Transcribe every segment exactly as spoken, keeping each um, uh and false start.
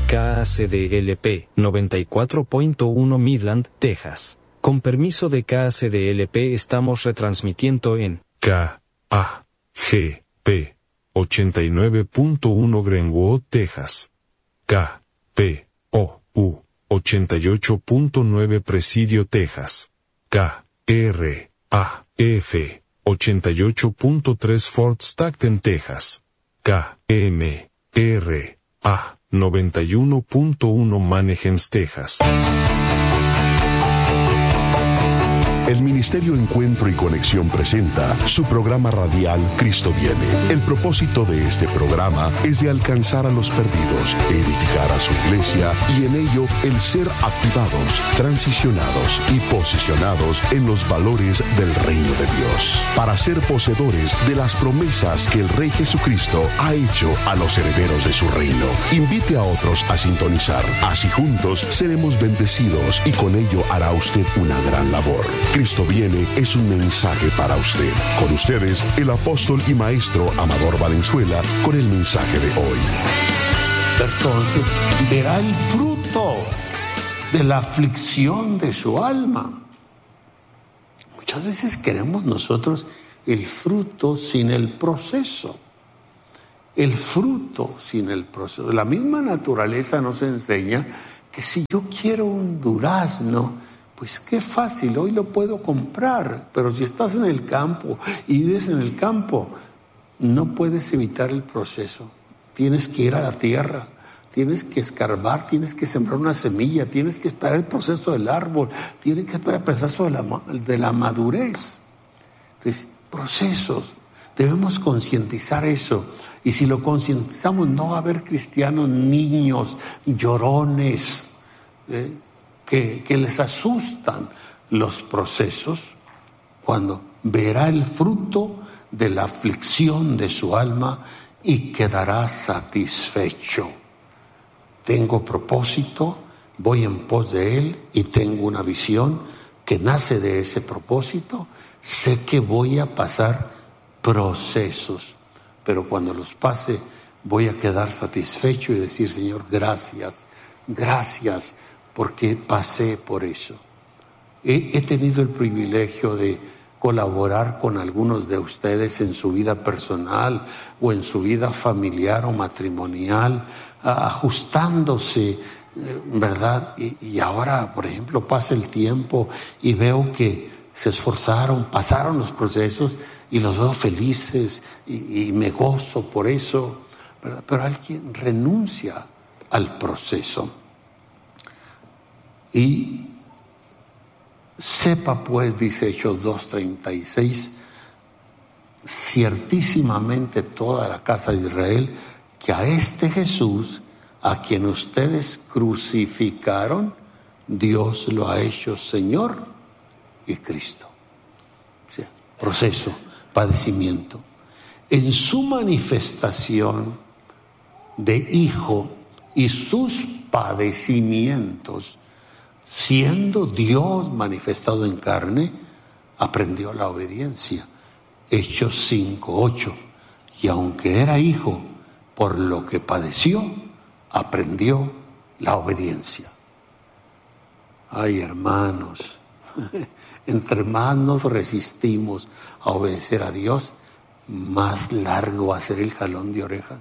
K A C D L P noventa y cuatro punto uno Midland, Texas. Con permiso de K A C D L P estamos retransmitiendo en K A G P ochenta y nueve punto uno Greenwood, Texas. K P O U ochenta y ocho punto nueve Presidio, Texas. K R A F ochenta y ocho punto tres Fort Stockton, Texas. K M R A noventa y uno punto uno Mannheim, Texas. El Ministerio Encuentro y Conexión presenta su programa radial Cristo Viene. El propósito de este programa es de alcanzar a los perdidos, edificar a su iglesia y en ello el ser activados, transicionados y posicionados en los valores del reino de Dios, para ser poseedores de las promesas que el Rey Jesucristo ha hecho a los herederos de su reino. Invite a otros a sintonizar, así juntos seremos bendecidos y con ello hará usted una gran labor. Cristo Viene es un mensaje para usted. Con ustedes, el apóstol y maestro Amador Valenzuela, con el mensaje de hoy. Verso once, verá el fruto de la aflicción de su alma. Muchas veces queremos nosotros el fruto sin el proceso. El fruto sin el proceso. La misma naturaleza nos enseña que si yo quiero un durazno, pues qué fácil, hoy lo puedo comprar, pero si estás en el campo y vives en el campo, no puedes evitar el proceso. Tienes que ir a la tierra, tienes que escarbar, tienes que sembrar una semilla, tienes que esperar el proceso del árbol, tienes que esperar el proceso de la, de la madurez. Entonces, procesos, debemos concientizar eso. Y si lo concientizamos, no va a haber cristianos, niños, llorones, ¿eh? Que, que les asustan los procesos, cuando verá el fruto de la aflicción de su alma y quedará satisfecho. Tengo propósito, voy en pos de él y tengo una visión que nace de ese propósito. Sé que voy a pasar procesos, pero cuando los pase voy a quedar satisfecho y decir: Señor, gracias, gracias, porque pasé por eso. He, he tenido el privilegio de colaborar con algunos de ustedes en su vida personal o en su vida familiar o matrimonial, ajustándose, ¿verdad? Y, y ahora, por ejemplo, pasa el tiempo y veo que se esforzaron, pasaron los procesos y los veo felices y, y me gozo por eso, ¿verdad? Pero alguien renuncia al proceso. Y sepa pues, dice Hechos dos treinta y seis, ciertísimamente toda la casa de Israel, que a este Jesús, a quien ustedes crucificaron, Dios lo ha hecho Señor y Cristo. O sea, proceso, padecimiento. En su manifestación de Hijo y sus padecimientos, siendo Dios manifestado en carne, aprendió la obediencia. Hechos cinco ocho. Y aunque era hijo, por lo que padeció, aprendió la obediencia. Ay, hermanos, entre más nos resistimos a obedecer a Dios, más largo va a ser el jalón de orejas.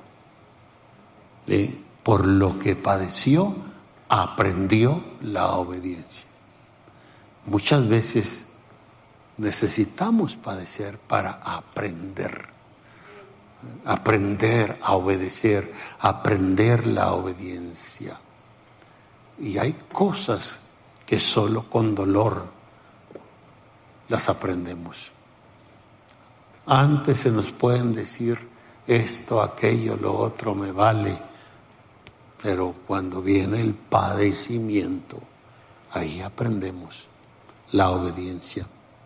¿Eh? Por lo que padeció, aprendió la obediencia. Muchas veces necesitamos padecer para aprender, aprender a obedecer, aprender la obediencia. Y hay cosas que solo con dolor las aprendemos. Antes se nos pueden decir esto, aquello, lo otro me vale. Pero cuando viene el padecimiento, ahí aprendemos la obediencia.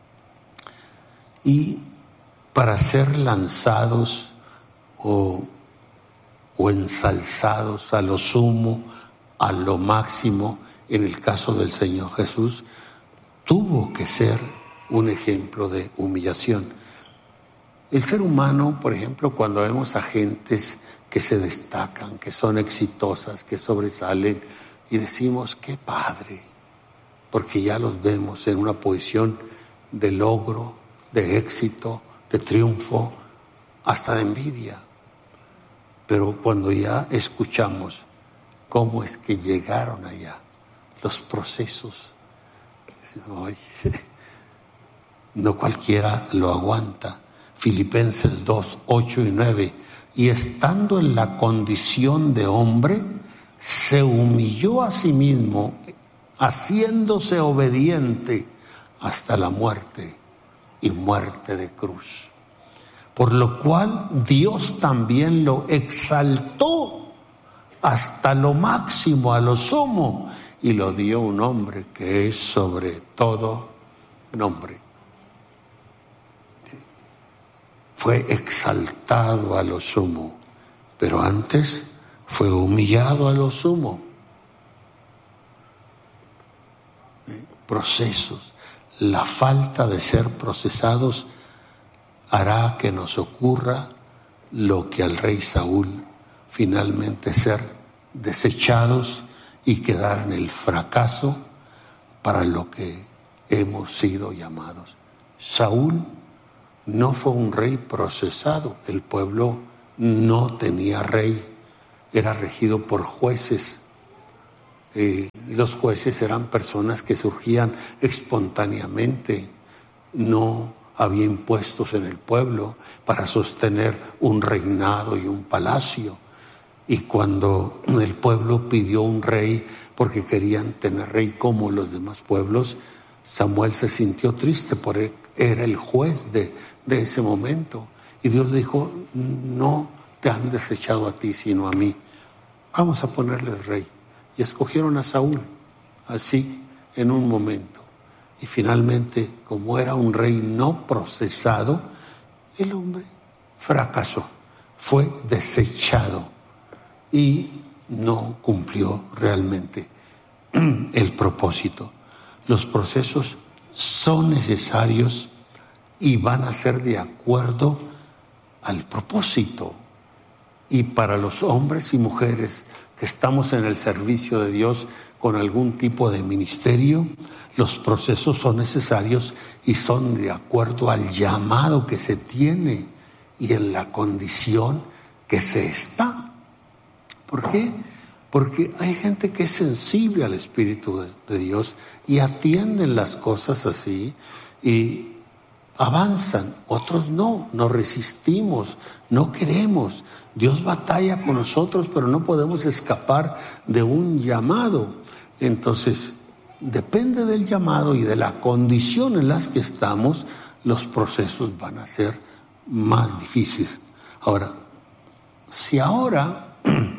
Y para ser lanzados o, o ensalzados a lo sumo, a lo máximo, en el caso del Señor Jesús, tuvo que ser un ejemplo de humillación. El ser humano, por ejemplo, cuando vemos a gentes que se destacan, que son exitosas, que sobresalen, y decimos, qué padre, porque ya los vemos en una posición de logro, de éxito, de triunfo, hasta de envidia. Pero cuando ya escuchamos cómo es que llegaron allá, los procesos, oye, no cualquiera lo aguanta. Filipenses dos, ocho y nueve. Y estando en la condición de hombre, se humilló a sí mismo, haciéndose obediente hasta la muerte y muerte de cruz. Por lo cual Dios también lo exaltó hasta lo máximo, a lo sumo, y lo dio un nombre que es sobre todo nombre. Fue exaltado a lo sumo, pero antes fue humillado a lo sumo. Procesos. La falta de ser procesados hará que nos ocurra lo que al rey Saúl, finalmente ser desechados y quedar en el fracaso para lo que hemos sido llamados. Saúl no fue un rey procesado, el pueblo no tenía rey, era regido por jueces, eh, y los jueces eran personas que surgían espontáneamente, no había impuestos en el pueblo para sostener un reinado y un palacio. Y cuando el pueblo pidió un rey porque querían tener rey como los demás pueblos, Samuel se sintió triste porque era el juez de, de ese momento. Y Dios le dijo, no te han desechado a ti sino a mí. Vamos a ponerles rey. Y escogieron a Saúl, así en un momento. Y finalmente, como era un rey no procesado, el hombre fracasó, fue desechado y no cumplió realmente el propósito. Los procesos son necesarios y van a ser de acuerdo al propósito. Y para los hombres y mujeres que estamos en el servicio de Dios con algún tipo de ministerio, los procesos son necesarios y son de acuerdo al llamado que se tiene y en la condición que se está. ¿Por qué? Porque hay gente que es sensible al Espíritu de, de Dios y atienden las cosas así y avanzan. Otros no, nos resistimos, no queremos. Dios batalla con nosotros, pero no podemos escapar de un llamado. Entonces, depende del llamado y de la condición en las que estamos, los procesos van a ser más difíciles. Ahora, si ahora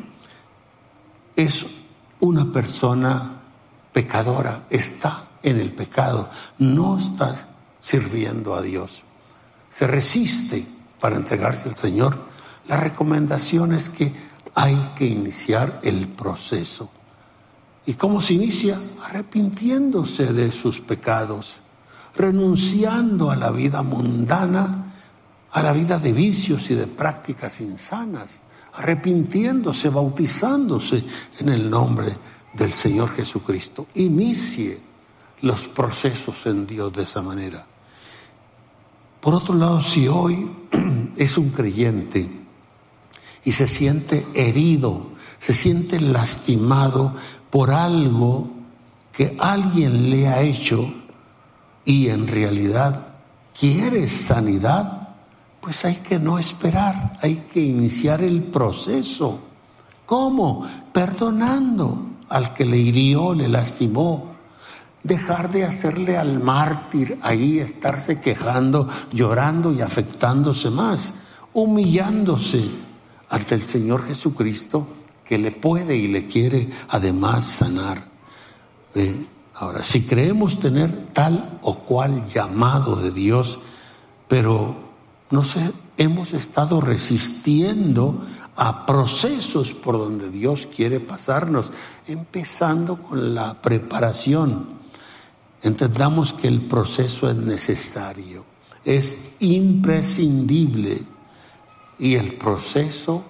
es una persona pecadora, está en el pecado, no está sirviendo a Dios, se resiste para entregarse al Señor, la recomendación es que hay que iniciar el proceso. ¿Y cómo se inicia? Arrepintiéndose de sus pecados, renunciando a la vida mundana, a la vida de vicios y de prácticas insanas, arrepintiéndose, bautizándose en el nombre del Señor Jesucristo. Inicie los procesos en Dios de esa manera. Por otro lado, si hoy es un creyente y se siente herido, se siente lastimado por algo que alguien le ha hecho y en realidad quiere sanidad, pues hay que no esperar, hay que iniciar el proceso. ¿Cómo? Perdonando al que le hirió, le lastimó. Dejar de hacerle al mártir ahí, estarse quejando, llorando y afectándose más, humillándose ante el Señor Jesucristo, que le puede y le quiere además sanar. Eh, ahora, si creemos tener tal o cual llamado de Dios, pero no sé, hemos estado resistiendo a procesos por donde Dios quiere pasarnos, empezando con la preparación. Entendamos que el proceso es necesario, es imprescindible, y el proceso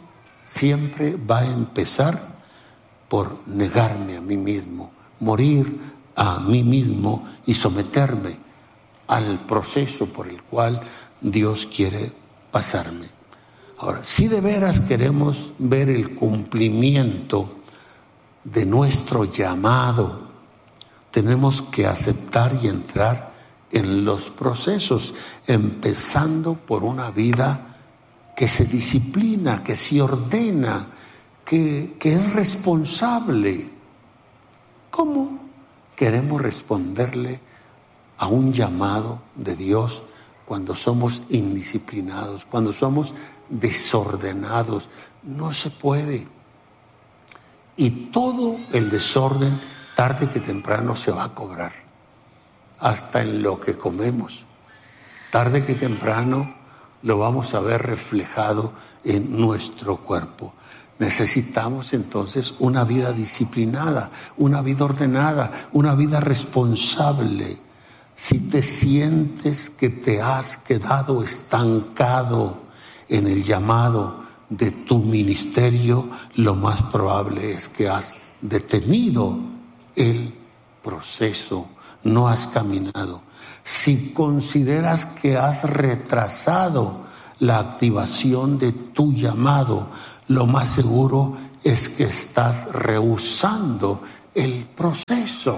siempre va a empezar por negarme a mí mismo, morir a mí mismo y someterme al proceso por el cual Dios quiere pasarme. Ahora, si de veras queremos ver el cumplimiento de nuestro llamado, tenemos que aceptar y entrar en los procesos, empezando por una vida que se disciplina, que se ordena, que, que es responsable. ¿Cómo queremos responderle a un llamado de Dios cuando somos indisciplinados, cuando somos desordenados? No se puede. Y todo el desorden, tarde que temprano, se va a cobrar. Hasta en lo que comemos. Tarde que temprano lo vamos a ver reflejado en nuestro cuerpo. Necesitamos entonces una vida disciplinada, una vida ordenada, una vida responsable. Si te sientes que te has quedado estancado en el llamado de tu ministerio, lo más probable es que has detenido el proceso, no has caminado. Si consideras que has retrasado la activación de tu llamado, lo más seguro es que estás rehusando el proceso.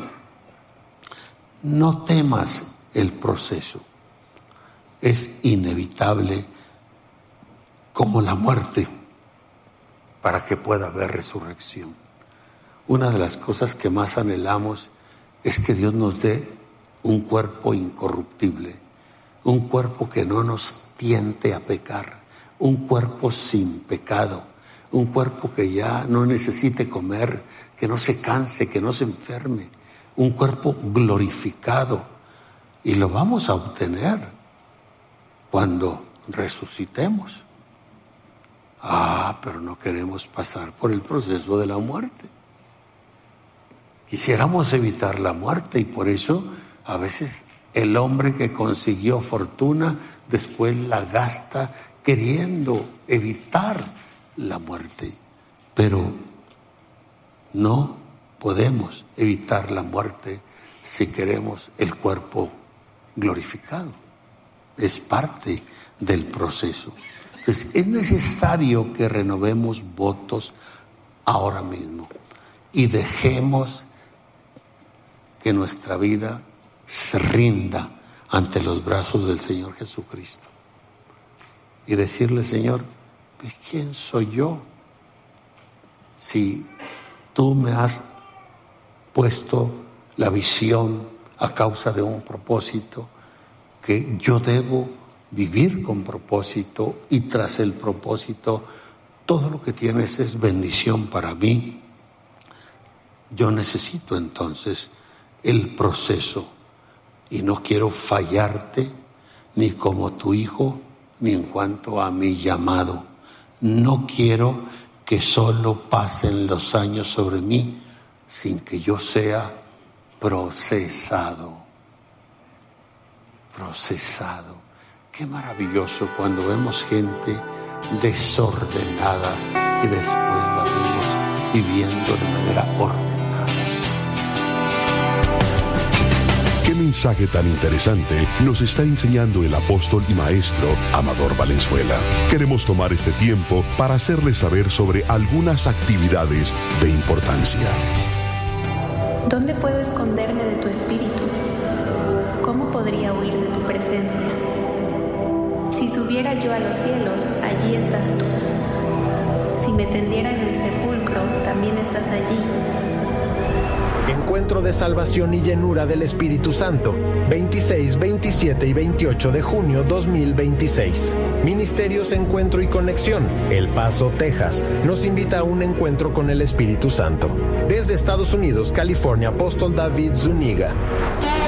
No temas el proceso. Es inevitable como la muerte para que pueda haber resurrección. Una de las cosas que más anhelamos es que Dios nos dé un cuerpo incorruptible, un cuerpo que no nos tiente a pecar, un cuerpo sin pecado, un cuerpo que ya no necesite comer, que no se canse, que no se enferme, un cuerpo glorificado. Y lo vamos a obtener cuando resucitemos. Ah, pero no queremos pasar por el proceso de la muerte. Quisiéramos evitar la muerte y por eso a veces el hombre que consiguió fortuna después la gasta queriendo evitar la muerte. Pero no podemos evitar la muerte si queremos el cuerpo glorificado. Es parte del proceso. Entonces es necesario que renovemos votos ahora mismo y dejemos que nuestra vida se rinda ante los brazos del Señor Jesucristo y decirle: Señor, ¿quién soy yo? Si tú me has puesto la visión a causa de un propósito, que yo debo vivir con propósito, y tras el propósito todo lo que tienes es bendición para mí. Yo necesito entonces el proceso y no quiero fallarte ni como tu hijo ni en cuanto a mi llamado. No quiero que solo pasen los años sobre mí sin que yo sea procesado. Procesado. Qué maravilloso cuando vemos gente desordenada y después la vemos viviendo de manera ordenada. Qué mensaje tan interesante nos está enseñando el apóstol y maestro Amador Valenzuela. Queremos tomar este tiempo para hacerles saber sobre algunas actividades de importancia. ¿Dónde puedo esconderme de tu espíritu? ¿Cómo podría huir de tu presencia? Si subiera yo a los cielos, allí estás tú. Si me tendiera en el sepulcro, también estás allí. Encuentro de salvación y llenura del Espíritu Santo, veintiséis, veintisiete y veintiocho de junio dos mil veintiséis. Ministerios Encuentro y Conexión, El Paso, Texas, nos invita a un encuentro con el Espíritu Santo. Desde Estados Unidos, California, Apóstol David Zúñiga.